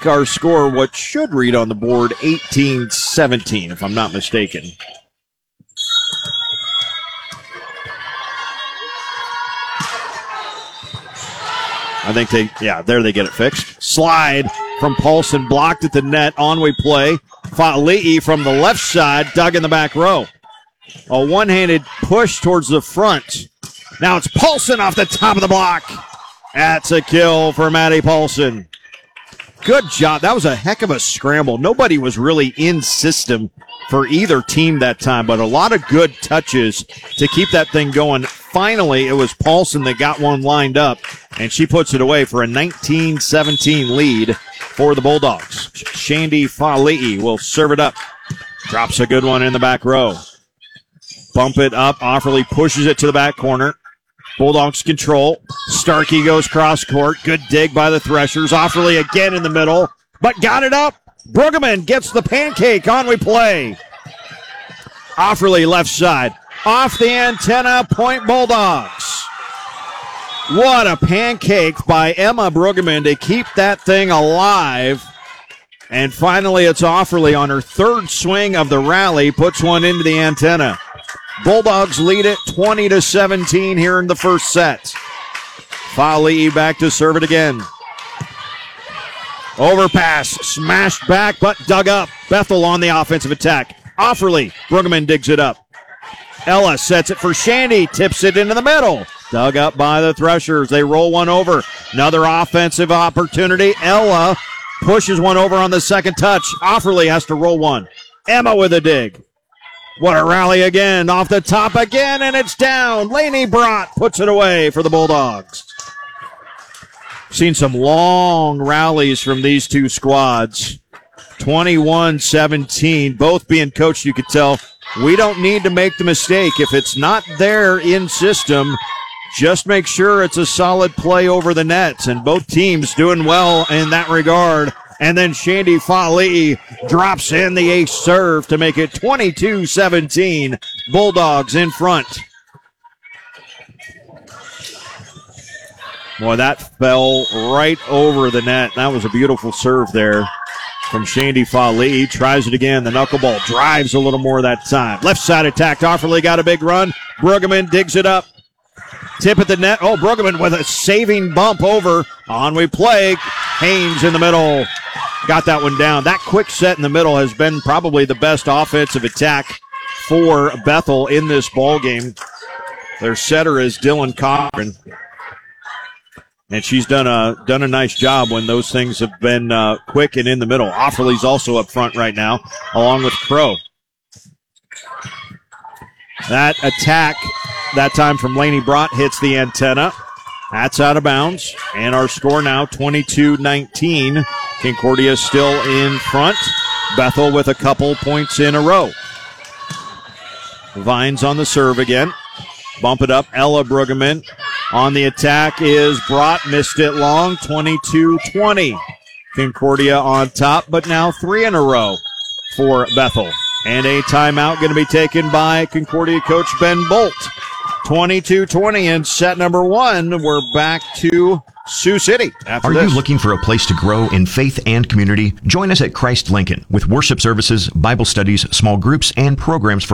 make our score what should read on the board 18-17, if I'm not mistaken. I think there they get it fixed. Slide from Paulson, blocked at the net. On-way play. Fa'ali'i from the left side, dug in the back row. A one-handed push towards the front. Now it's Paulson off the top of the block. That's a kill for Maddie Paulson. Good job. That was a heck of a scramble. Nobody was really in system for either team that time, but a lot of good touches to keep that thing going. Finally, it was Paulson that got one lined up, and she puts it away for a 19-17 lead for the Bulldogs. Shandy Fa'ali'i will serve it up. Drops a good one in the back row. Bump it up. Offerly pushes it to the back corner. Bulldogs control. Starkey goes cross court. Good dig by the Threshers. Offerly again in the middle, but got it up. Brueggemann gets the pancake on we play. Offerly left side. Off the antenna, point Bulldogs. What a pancake by Emma Brueggemann to keep that thing alive. And finally it's Offerly on her third swing of the rally. Puts one into the antenna. Bulldogs lead it 20-17 here in the first set. Fa'ali'i back to serve it again. Overpass, smashed back, but dug up. Bethel on the offensive attack. Offerly, Brueggemann digs it up. Ella sets it for Shandy, tips it into the middle. Dug up by the Threshers. They roll one over. Another offensive opportunity. Ella pushes one over on the second touch. Offerly has to roll one. Emma with a dig. What a rally again. Off the top again, and it's down. Lainey Brott puts it away for the Bulldogs. Seen some long rallies from these two squads. 21-17, both being coached, you could tell. We don't need to make the mistake. If it's not there in system, just make sure it's a solid play over the nets. And both teams doing well in that regard. And then Shandy Fa'ali'i drops in the ace serve to make it 22-17. Bulldogs in front. Boy, that fell right over the net. That was a beautiful serve there from Shandy Fa'ali'i. Tries it again. The knuckleball drives a little more that time. Left side attack. Offerly got a big run. Brueggemann digs it up. Tip at the net. Oh, Brueggemann with a saving bump over. On we play. Haynes in the middle. Got that one down. That quick set in the middle has been probably the best offensive attack for Bethel in this ball game. Their setter is Dylan Cochran. And she's done a nice job when those things have been quick and in the middle. Offerly's also up front right now, along with Crow. That attack, that time from Lainey Brott, hits the antenna. That's out of bounds. And our score now, 22-19. Concordia still in front. Bethel with a couple points in a row. Vines on the serve again. Bump it up. Ella Brueggemann. On the attack is Brott. Missed it long. 22-20. Concordia on top, but now 3 in a row for Bethel. And a timeout going to be taken by Concordia coach Ben Bolt. 22-20 in set number 1. We're back to Sioux City after this. Are you looking for a place to grow in faith and community? Join us at Christ Lincoln with worship services, Bible studies, small groups, and programs for